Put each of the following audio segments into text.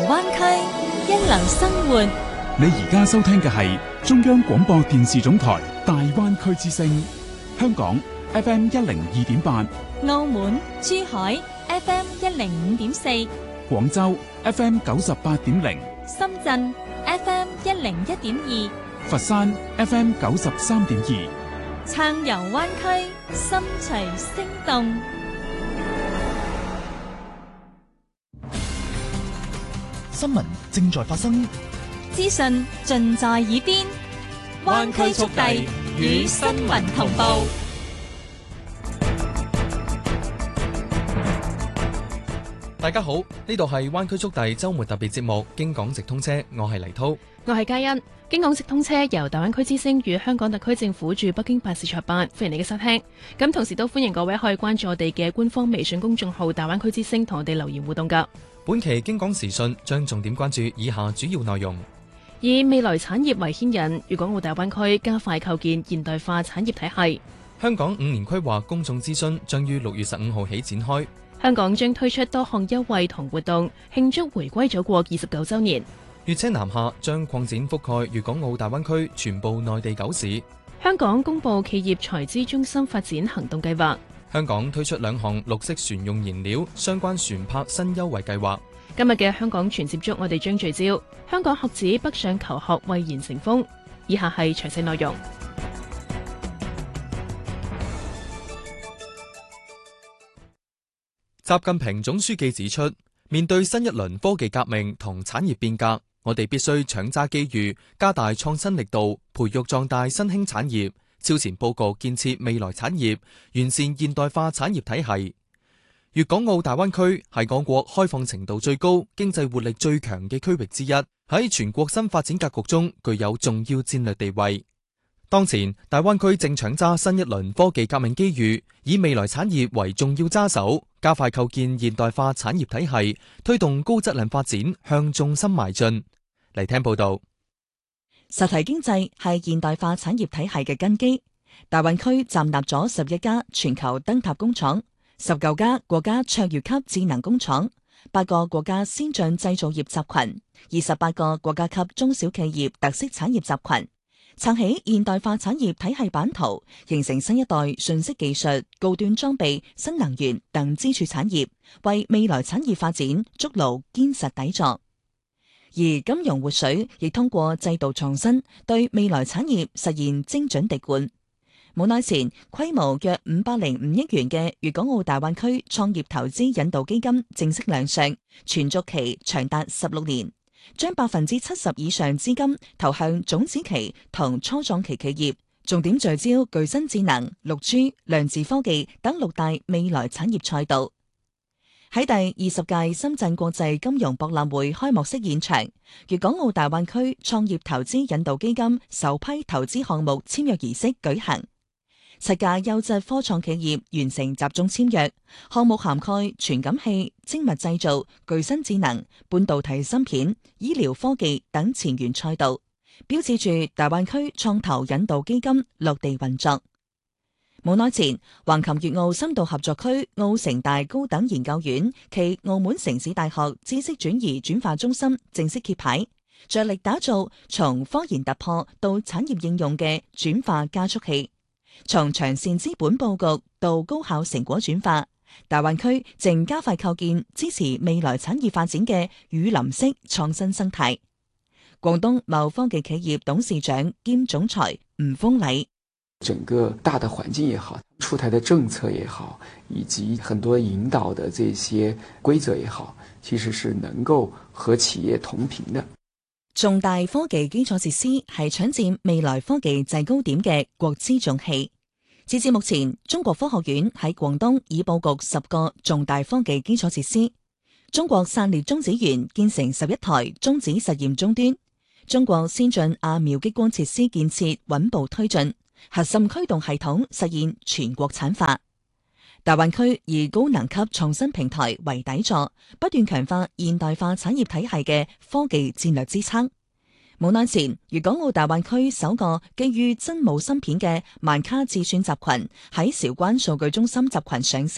灣區，一流生活。 你而家收聽嘅係中央廣播電視總台大灣區之聲，香港 FM102.8， 澳門、珠海 FM105.4， 廣州 FM98.0， 深圳 FM101.2， 佛山 FM93.2， 暢遊灣區，心隨聲動。 新聞正在發生， 資訊盡在耳邊，灣區速遞與新聞同步。 大家好，呢度係灣區速遞周末特別節目，京港直通車，我係黎濤， 我係嘉欣。京港直通車由大灣區之聲與香港特區政府駐北京辦事處辦，歡迎你嘅收聽。咁同時都歡迎各位可以關注我哋嘅官方微信公眾號大灣區之聲，同我哋留言互動噶。 本期京港時訊將重點關注以下主要內容： 以未來產業為牽引，粵港澳大灣區加快構建現代化產業體系。 香港5年規劃公眾諮詢將於6月15號起展開。 香港將推出多項優惠同活動，慶祝回歸祖國29週年。 粵車南下將擴展覆蓋粵港澳大灣區全部內地9市。 香港公布企業財資中心發展行動計劃。 香港推出2項綠色船用燃料相關船舶新優惠計劃。 今日嘅香港全接觸，我哋將聚焦香港學子北上求學蔚然成風。以下係詳細內容。 習近平總書記指出，面對新一輪科技革命同產業變革，我哋必須搶揸機遇，加大創新力度，培育壯大新興產業，超前佈局建設未來產業，完善現代化產業體系。粵港澳大灣區係我國開放程度最高、經濟活力最強嘅區域之一，喺全國新發展格局中具有重要戰略地位。當前，大灣區正搶揸新一輪科技革命機遇，以未來產業為重要揸手，加快構建現代化產業體系，推動高質量發展向重心邁進。嚟聽報道。 實體經濟係現代化產業體系嘅根基。大灣區站立咗11家全球燈塔工廠、19家國家卓越級智能工廠、8個國家先進製造業集群、28個國家級中小企業特色產業集群，撐起現代化產業體系版圖，形成新一代信息技術、高端裝備、新能源等支柱產業，為未來產業發展築牢堅實底座。而金融活水亦通過制度創新，對未來產業實現精準滴灌。冇耐前，規模約505億元嘅粵港澳大灣區創業投資引導基金正式亮相，存續期長達16年，將70%以上資金投向種子期同初創期企業，重點聚焦具新智能、6G、量子科技等6大未來產業賽道。喺第20屆深圳國際金融博覽會開幕式現場，粵港澳大灣區創業投資引導基金首批投資項目簽約儀式舉行。7家優質科創企業完成集中簽約，項目涵蓋傳感器、精密製造、具新智能、半導體芯片、醫療科技等前沿賽道，標誌住大灣區創投引導基金落地運作。冇耐前，橫琴粵澳深度合作區澳城大高等研究院暨澳門城市大學知識轉移轉化中心正式揭牌，着力打造從科研突破到產業應用嘅轉化加速器。從長線資本佈局到高效成果轉化，大灣區正加快構建支持未來產業發展嘅雨林式創新生態。廣東貿科技企業董事長兼總裁吳鋒禮： 整個大的環境也好，出台的政策也好，以及很多引導的這些規則也好，其實是能夠和企業同頻的。 重大科技基礎設施係搶佔未來科技制高點嘅國之重器。截至目前，中國科學院喺廣東已佈局10個重大科技基礎設施。中國散裂中子源建成11台中子實驗終端。中國先進亞秒激光設施建設穩步推進，核心驅動系統實現全國產化。大灣區以高能級創新平台為底座，不斷強化現代化產業體系嘅科技戰略支撐。冇耐前，粵港澳大灣區首個基於真武芯片嘅萬卡智算集群喺韶關數據中心集群上線，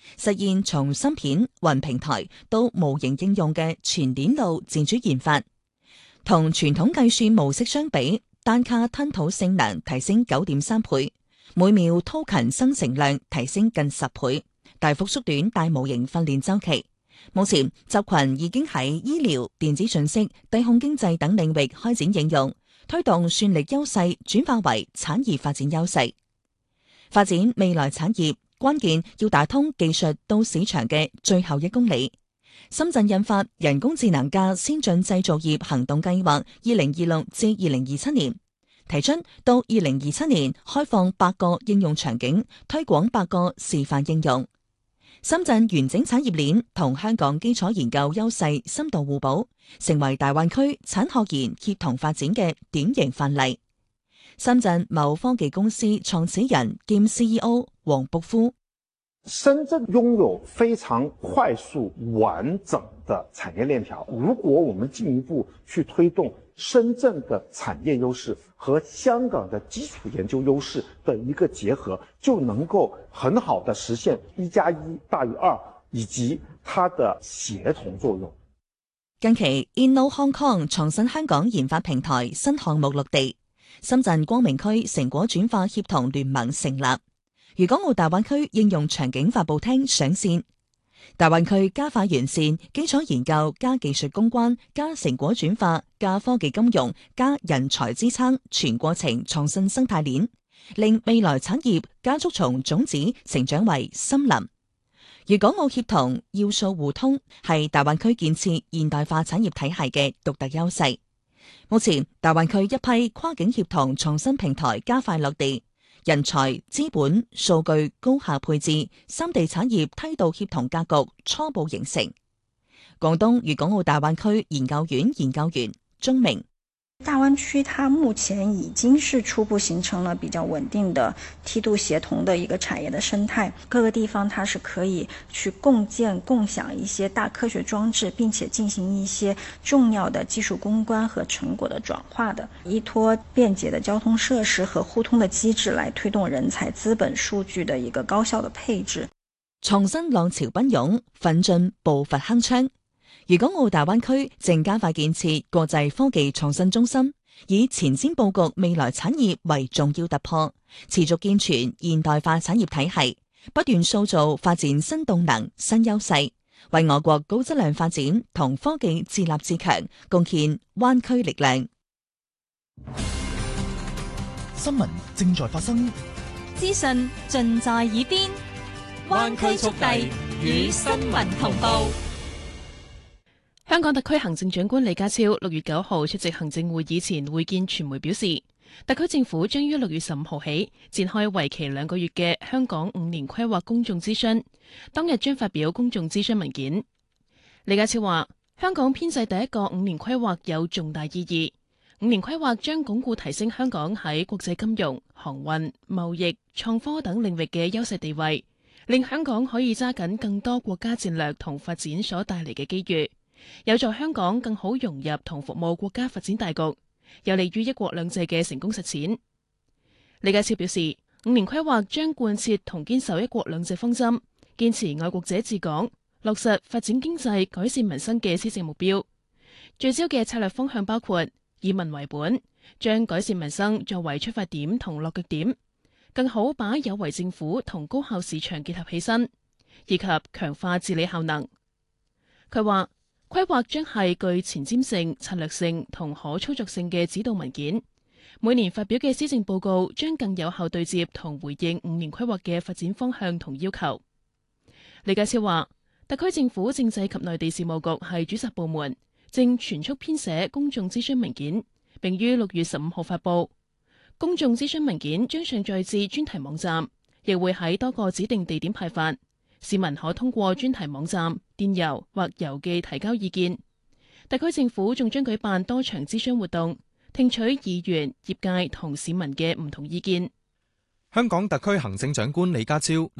實現從芯片、雲平台到模型應用嘅全鏈路自主研發。同傳統計算模式相比，單卡吞吐性能提升 9.3 倍，每秒 token 生成量提升近10倍，大幅縮短大模型訓練週期。目前集群已經喺醫療、電子信息、低控經濟等領域開展應用，推動算力優勢轉化為產業發展優勢。發展未來產業，關鍵要打通技術到市場嘅最後1公里。深圳印發人工智能嘅先進製造業行動計劃2026至2027年，提出到2027年開放8個應用場景，推廣8個示範應用。深圳完整產業鏈同香港基礎研究優勢深度互補，成為大灣區產學研協同發展嘅典型範例。深圳某科技公司創始人兼 CEO 黃卜夫： 深圳擁有非常快速完整的產業鏈條，如果我們進一步去推動深圳的產業優勢和香港的基礎研究優勢的一個結合，就能夠很好的實現1+1大於2，以及它的協同作用。 近期 Inno Hong Kong 創新香港研發平台新項目落地，深圳光明區成果轉化協同聯盟成立，粵港澳大灣區應用場景發佈廳上線。大灣區加快完善基礎研究加技術攻關加成果轉化加科技金融加人才支撐全過程創新生態鏈，令未來產業加速從種子成長為森林。粵港澳協同要素互通係大灣區建設現代化產業體系嘅獨特優勢。目前大灣區一批跨境協同創新平台加快落地，人才、資本、數據高效配置，三地產業梯度協同格局初步形成。廣東粵港澳大灣區研究院研究員鍾明： 大灣區它目前已經是初步形成了比較穩定的梯度協同的一個產業的生態，各個地方它是可以去共建共享一些大科學裝置，並且進行一些重要的技術攻關和成果的轉化的，依託便捷的交通設施和互通的機制來推動人才、資本、數據的一個高效的配置。 創新浪潮奔湧，奮進步伐鏗鏘。粵港澳大灣區正加快建設國際科技創新中心，以前瞻佈局未來產業為重要突破，持續健全現代化產業體系，不斷塑造發展新動能、新優勢，為我國高質量發展同科技自立自強貢獻灣區力量。 新聞正在發生， 資訊盡在耳邊，灣區速遞與新聞同步。 香港特區行政長官李家超6月9號出席行政會議前會見傳媒表示，特區政府將於6月15號起展開為期2個月嘅香港5年規劃公眾諮詢，當日將發表公眾諮詢文件。李家超話，香港編製第一個5年規劃有重大意義，5年規劃將鞏固提升香港喺國際金融、航運、貿易、創科等領域嘅優勢地位，令香港可以揸緊更多國家戰略同發展所帶嚟嘅機遇，有助香港更好融入同服務國家發展大局，有利於一國兩制嘅成功實踐。李家超表示，5年規劃將貫徹同堅守一國兩制方針，堅持愛國者治港，落實發展經濟、改善民生嘅施政目標。聚焦嘅策略方向包括以民為本，將改善民生作為出發點同落腳點，更好把有為政府同高效市場結合起身，以及強化治理效能。佢話，規劃將係具前瞻性、策略性同可操作性嘅指導文件。每年發表嘅施政報告將更有效對接同回應5年規劃嘅發展方向同要求。李家超話，特區政府政制及內地事務局係主責部門，正全速編寫公眾諮詢文件，並於6月15號發布。公眾諮詢文件將上載至專題網站，亦會喺多個指定地點派發。市民可通過專題網站、電郵或郵寄提交意見。特區政府仲將舉辦多場諮詢活動，聽取議員、業界同市民嘅唔同意見。 香港特區行政長官李家超